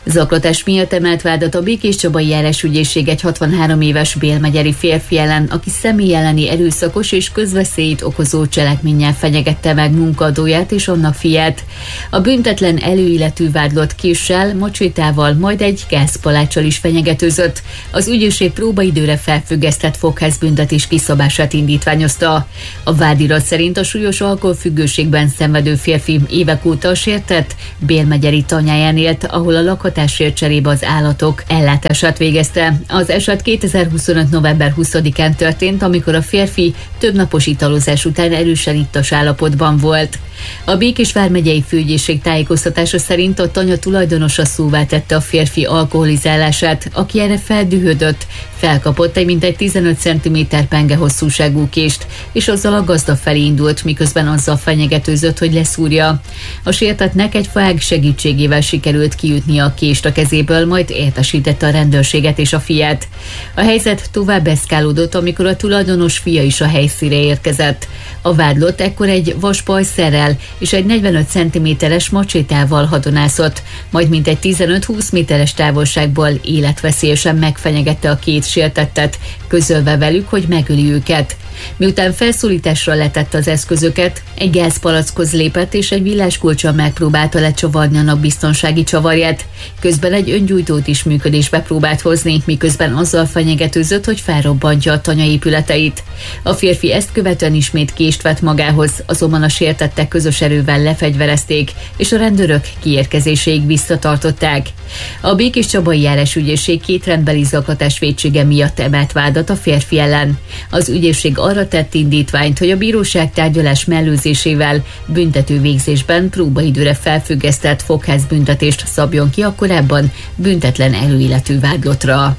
Zaklatás miatt emelt vádat a Békéscsabai Járásügyészség egy 63 éves bélmegyeri férfi ellen, aki személy elleni erőszakos és közveszélyt okozó cselekménnyel fenyegette meg munkaadóját és annak fiát. A büntetlen előilletű vádlott késsel, mocsétával, majd egy gázpaláccsal is fenyegetőzött. Az ügyészség próbaidőre felfüggesztett fogházbüntetés kiszabását indítványozta. A vádirat szerint a súlyos alkoholfüggőségben szenvedő férfi évek óta sértett bélmegyeri tanyáján élt, ahol a lakhatásért cserébe az állatok ellátását végezte. Az eset 2025. november 20-án történt, amikor a férfi többnapos italozás után erősen ittas állapotban volt. A Békés vármegyei főügyészség tájékoztatása szerint a tanya tulajdonosa szóvá tette a férfi alkoholizálását, aki erre feldühödött, felkapott egy mintegy 15 cm penge hosszúságú kést, és azzal a gazda felé indult, miközben azzal fenyegetőzött, hogy leszúrja. A sértettnek egy faág segítségével sikerült kiütni a kést a kezéből, majd értesítette a rendőrséget és a fiát. A helyzet tovább eszkálódott, amikor a tulajdonos fia is a helyszínre érkezett. A vádlott ekkor egy vaspajszerrel és egy 45 cm-es macsétával hadonászott, majd mintegy 15-20 méteres távolságból életveszélyesen megfenyegette a két sértettet, közölve velük, hogy megöli őket. Miután felszólításra letette az eszközöket, egy gázpalackhoz lépett és egy villáskulccsal megpróbálta lecsavarni annak biztonsági csavarját. Közben egy öngyújtót is működésbe próbált hozni, miközben azzal fenyegetőzött, hogy felrobbantja a tanya épületeit. A férfi ezt követően ismét kést vett magához, azonban a sértettek közös erővel lefegyverezték, és a rendőrök kiérkezéséig visszatartották. A Békéscsabai Járásügyészség 2 rendbeli zaklatás vétsége miatt emelt vádat a férfi ellen. Az ügyészség arra tett indítványt, hogy a bíróság tárgyalás mellőzésével büntető végzésben próbaidőre felfüggesztett fogházbüntetést szabjon ki a korábban büntetlen előilletű vádlottra.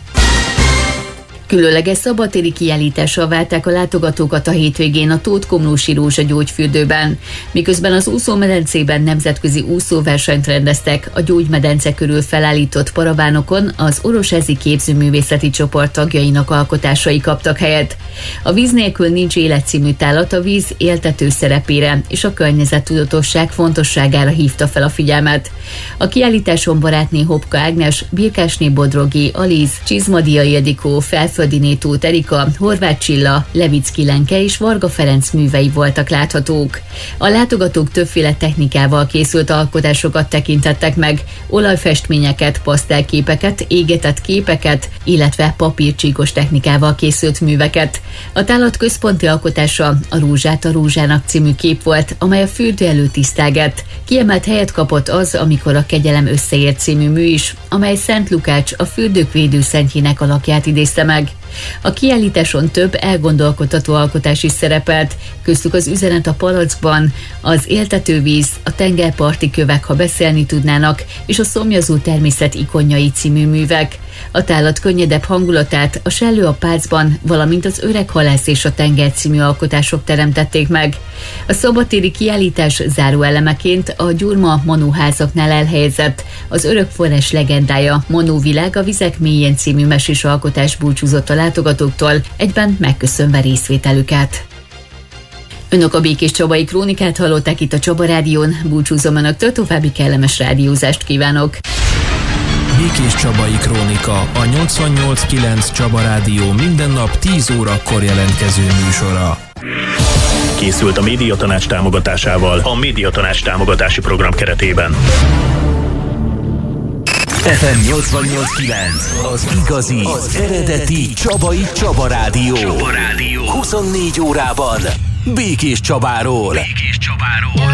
Különleges szabadtéri kiállítással várták a látogatókat a hétvégén a Tóth Komlósi Rózsa gyógyfürdőben, miközben az úszómedencében nemzetközi úszóversenyt rendeztek. A gyógymedence körül felállított paravánokon az orosházi képzőművészeti csoport tagjainak alkotásai kaptak helyet. A víz nélkül nincs élet című tálat a víz éltető szerepére és a környezettudatosság fontosságára hívta fel a figyelmet. A kiállításon barátné Hopka Ágnes, Birkásné Bodrogi, Aliz, Csizmadia Ildikó, Felföldiné Tóth Erika, Horváth Csilla, Levicki Lenke és Varga Ferenc művei voltak láthatók. A látogatók többféle technikával készült alkotásokat tekintettek meg, olajfestményeket, pasztelképeket, égetett képeket, illetve papírcsíkos technikával készült műveket. A tálat központi alkotása a Rózsát a rózsának című kép volt, amely a fürdő előtt tisztelgett. Kiemelt helyet kapott az, amikor a Kegyelem összeért című mű is, amely Szent Lukács, a fürdők védőszentjének alakját idézte meg. A kiállításon több elgondolkodtató alkotás is szerepelt, köztük az Üzenet a palackban, az Éltetővíz, a Tengerparti kövek, ha beszélni tudnának, és a Szomjazó természet ikonjai című művek. A tálat könnyedebb hangulatát a Sellő a Pácban, valamint az Öreg halász és a tenger című alkotások teremtették meg. A szabadtéri kiállítás záróelemeként a Gyurma Manó házaknál elhelyezett az Örök forrás legendája Manó világ a vizek mélyén című mesés alkotás búcsúzott a látogatóktól, egyben megköszönve részvételüket. Önök a Békéscsabai Krónikát hallották itt a Csaba Rádión, búcsúzom önöktől, további kellemes rádiózást kívánok! Békéscsabai Krónika, a 88.9 Csaba Rádió minden nap 10 órakor jelentkező műsora. Készült a Médiatanács támogatásával a Médiatanács támogatási program keretében. FM 88.9, az igazi, az eredeti Csabai Csaba Rádió. 24 órában Békéscsabáról.